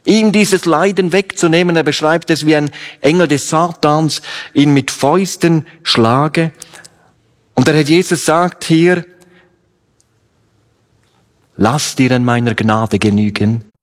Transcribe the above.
ihm dieses Leiden wegzunehmen. Er beschreibt es wie ein Engel des Satans, ihn mit Fäusten schlage. Und der Herr Jesus sagt hier, lass dir an meiner Gnade genügen,